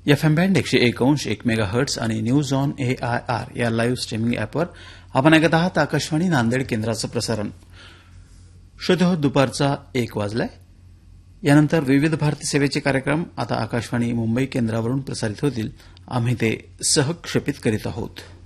FM band 101.1 megahertz आणि news on AIR या live streaming अॅपवर आपण ऐकत आहात आकाशवाणी नांदेड केंद्राचं प्रसारण. श्रोते, दुपारचा 1 वाजलाय. यानंतर विविध भारती सेवेचे कार्यक्रम आता आकाशवाणी मुंबई केंद्रावरून प्रसारित होतील. आम्ही ते सहक्षेपित करीत आहोत.